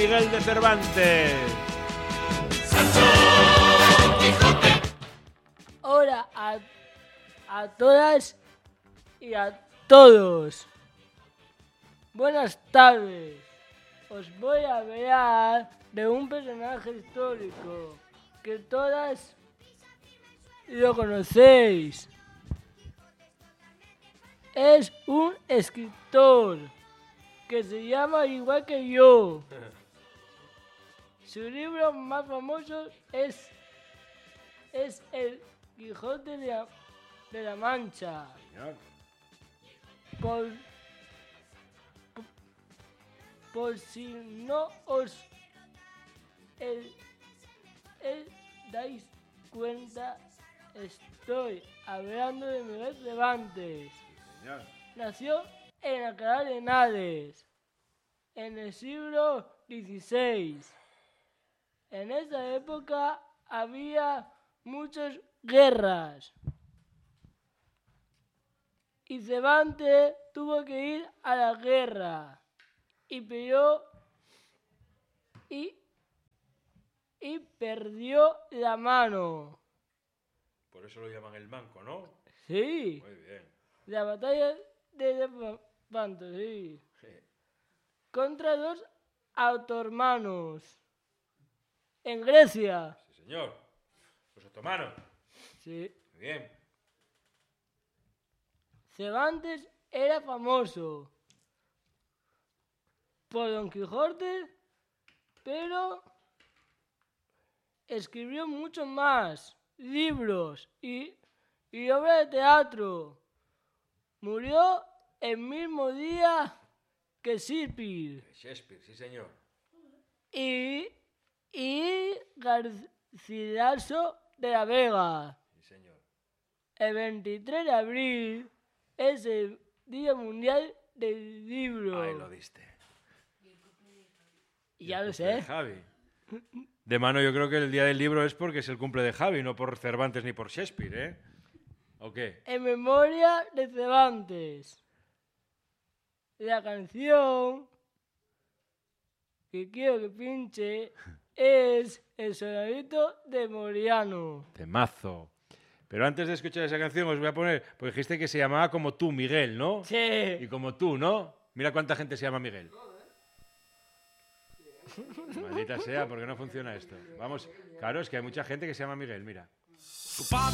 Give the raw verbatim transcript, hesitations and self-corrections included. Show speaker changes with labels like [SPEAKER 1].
[SPEAKER 1] Miguel de Cervantes.
[SPEAKER 2] Hola a, a todas y a todos. Buenas tardes. Os voy a hablar de un personaje histórico que todas lo conocéis. Es un escritor que se llama igual que yo. Su libro más famoso es, es El Quijote de la, de la Mancha. Por, por, por si no os el, el dais cuenta, estoy hablando de Miguel Cervantes.
[SPEAKER 1] Señor.
[SPEAKER 2] Nació en Alcalá de Henares en el siglo dieciséis. En esa época había muchas guerras y Cervantes tuvo que ir a la guerra y perdió, y, y perdió la mano.
[SPEAKER 1] Por eso lo llaman el manco, ¿no?
[SPEAKER 2] Sí.
[SPEAKER 1] Muy bien.
[SPEAKER 2] La batalla de Lepanto, sí.
[SPEAKER 1] Sí.
[SPEAKER 2] Contra los otomanos en Grecia.
[SPEAKER 1] Sí, señor. Los otomanos.
[SPEAKER 2] Sí.
[SPEAKER 1] Muy bien.
[SPEAKER 2] Cervantes era famoso por Don Quijote, pero escribió mucho más libros y, y obras de teatro. Murió el mismo día que Shakespeare.
[SPEAKER 1] Shakespeare, sí, señor.
[SPEAKER 2] Y, y Garcilaso de la Vega.
[SPEAKER 1] Sí, señor.
[SPEAKER 2] El veintitrés de abril es el Día Mundial del Libro.
[SPEAKER 1] Ahí lo diste.
[SPEAKER 2] Ya lo sé.
[SPEAKER 1] De Javi. De mano yo creo que el Día del Libro es porque es el cumple de Javi, no por Cervantes ni por Shakespeare, ¿eh? ¿O qué?
[SPEAKER 2] En memoria de Cervantes. La canción que quiero que pinche es El Solarito de Moriano.
[SPEAKER 1] Temazo. Pero antes de escuchar esa canción os voy a poner, porque dijiste que se llamaba como tú, Miguel, ¿no?
[SPEAKER 2] Sí.
[SPEAKER 1] Y como tú, ¿no? Mira cuánta gente se llama Miguel. Maldita sea, porque no funciona esto. Vamos, claro, es que hay mucha gente que se llama Miguel, mira.